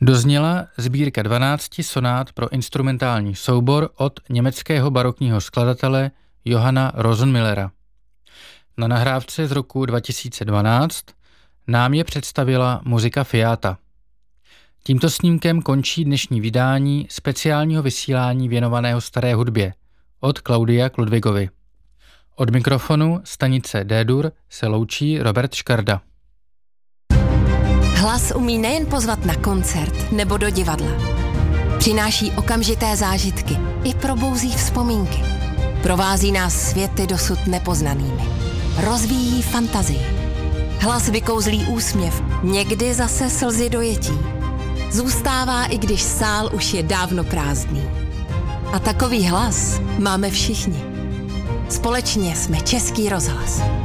Dozněla sbírka 12 sonát pro instrumentální soubor od německého barokního skladatele Johanna Rosenmüllera. Na nahrávce z roku 2012 nám je představila Muzika Fiata. Tímto snímkem končí dnešní vydání speciálního vysílání věnovaného staré hudbě od Klaudia Kludvigovy. Od mikrofonu stanice D-Dur se loučí Robert Škarda. Hlas umí nejen pozvat na koncert nebo do divadla. Přináší okamžité zážitky i probouzí vzpomínky. Provází nás světy dosud nepoznanými. Rozvíjí fantazii. Hlas vykouzlí úsměv, někdy zase slzy dojetí. Zůstává, i když sál už je dávno prázdný. A takový hlas máme všichni. Společně jsme Český rozhlas.